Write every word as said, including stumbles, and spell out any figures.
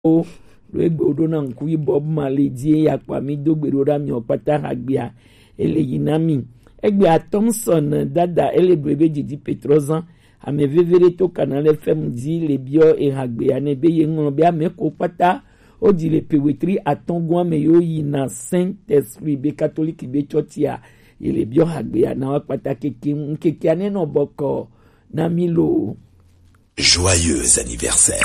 o lo egbe do na nku Bob Marley die ya kwa mi do gbero ra mi opata hagbia ele yinami egbe a Thompson dada ele brebe jiji Petrozan ame vevere to Canal F M di le bio e hagbia ne be yengon be ameko pata o di le pewetri atongwa me yo yina Saint-Esprit be catholique be chotia ele bio hagbia na pata keke nkeke ane no boko na milo. Joyeux anniversaire.